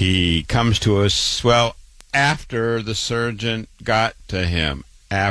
He comes to us, well, after the surgeon got to him.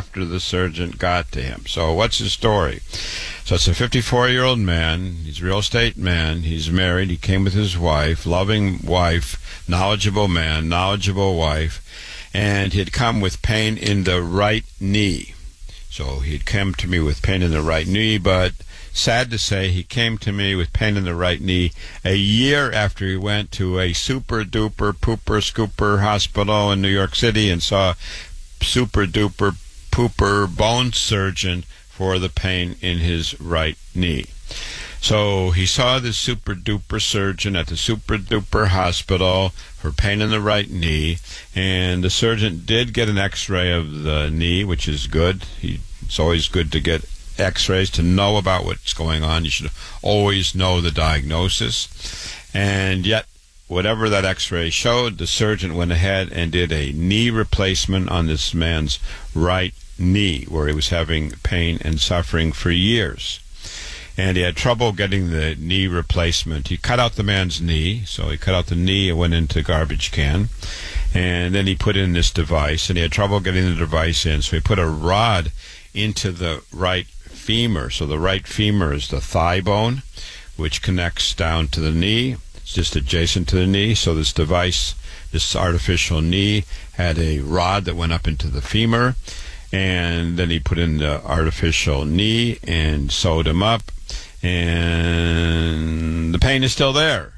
So what's his story? So it's a 54-year-old man. He's a real estate man. He's married. He came with his wife, loving wife, knowledgeable man, knowledgeable wife, and he had come with pain in the right knee. So he'd come to me with pain in the right knee, but sad to say, he came to me with pain in the right knee a year after he went to a super-duper pooper-scooper hospital in New York City and saw super-duper pooper bone surgeon for the pain in his right knee. So he saw this super-duper surgeon at the super-duper hospital for pain in the right knee, and the surgeon did get an x-ray of the knee, which is good. It's always good to get x-rays to know about what's going on. You should always know the diagnosis. And yet, whatever that x-ray showed, the surgeon went ahead and did a knee replacement on this man's right knee, where he was having pain and suffering for years. And he had trouble getting the knee replacement. He cut out the man's knee, so he cut out the knee and went into the garbage can. And then he put in this device, and he had trouble getting the device in, so he put a rod into the right femur. So the right femur is the thigh bone, which connects down to the knee. It's just adjacent to the knee. So this device, this artificial knee, had a rod that went up into the femur. And then he put in the artificial knee and sewed him up. And the pain is still there.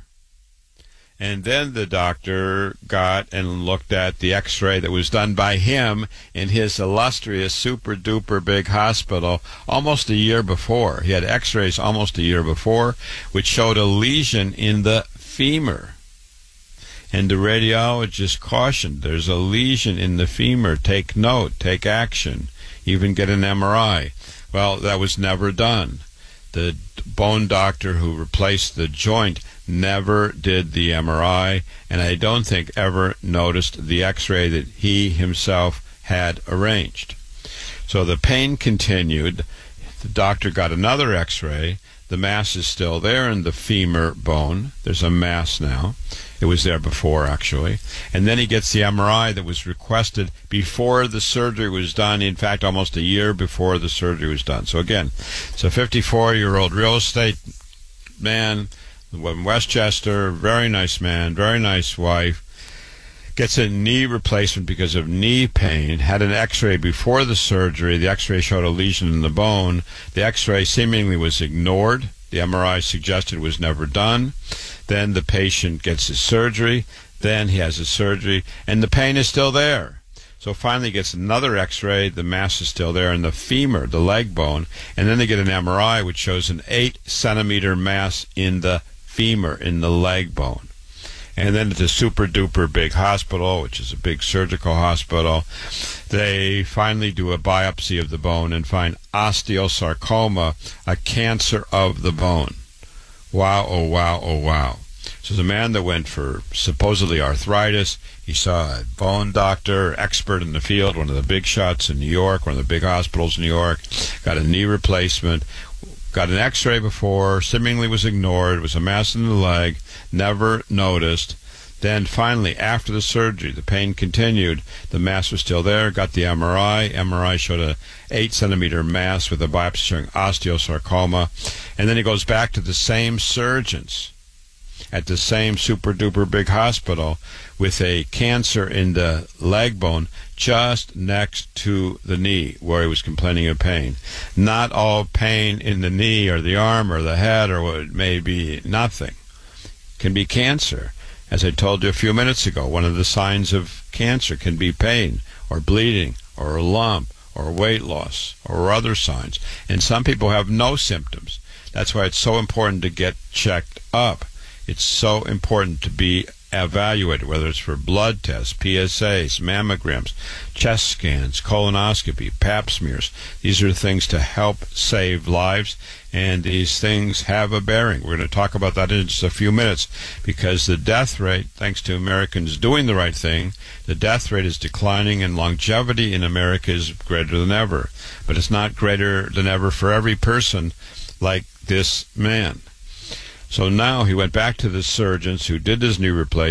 And then the doctor got and looked at the x-ray that was done by him in his illustrious super-duper big hospital almost a year before. He had x-rays almost a year before, which showed a lesion in the femur. And the radiologist cautioned, there's a lesion in the femur. Take note, take action, even get an MRI. Well, that was never done. The bone doctor who replaced the joint never did the MRI, and I don't think ever noticed the x-ray that he himself had arranged. So the pain continued. The doctor got another x-ray. The mass is still there in the femur bone. There's a mass now. It was there before, actually. And then he gets the MRI that was requested before the surgery was done. In fact, almost a year before the surgery was done. So again, it's a 54-year-old real estate man from Westchester, very nice man, very nice wife, gets a knee replacement because of knee pain, had an x-ray before the surgery. The x-ray showed a lesion in the bone. The x-ray seemingly was ignored. The MRI suggested it was never done. Then the patient gets his surgery. Then he has his surgery, and the pain is still there. So finally he gets another x-ray. The mass is still there in the femur, the leg bone. And then they get an MRI, which shows an 8-centimeter mass in the femur, in the leg bone. And then at the super-duper big hospital, which is a big surgical hospital, they finally do a biopsy of the bone and find osteosarcoma, a cancer of the bone. Wow, oh wow, oh wow. So the man that went for supposedly arthritis, he saw a bone doctor, expert in the field, one of the big shots in New York, one of the big hospitals in New York, got a knee replacement, got an x-ray before, seemingly was ignored, was a mass in the leg, never noticed. Then finally, after the surgery, the pain continued, the mass was still there, got the MRI. MRI showed a 8-centimeter mass with a biopsy showing osteosarcoma. And then he goes back to the same surgeons at the same super-duper big hospital with a cancer in the leg bone just next to the knee where he was complaining of pain. Not all pain in the knee or the arm or the head or what it may be, nothing. It can be cancer. As I told you a few minutes ago, one of the signs of cancer can be pain or bleeding or a lump or weight loss or other signs. And some people have no symptoms. That's why it's so important to get checked up. It's so important to be evaluated, whether it's for blood tests, PSAs, mammograms, chest scans, colonoscopy, pap smears. These are things to help save lives, and these things have a bearing. We're going to talk about that in just a few minutes, because the death rate, thanks to Americans doing the right thing, the death rate is declining, and longevity in America is greater than ever. But it's not greater than ever for every person like this man. So now he went back to the surgeons who did his knee replacement.